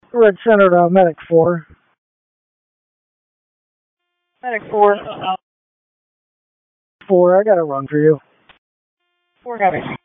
Red Center to Medic 4. Medic 4. 4, I got a run for you. 4 got it.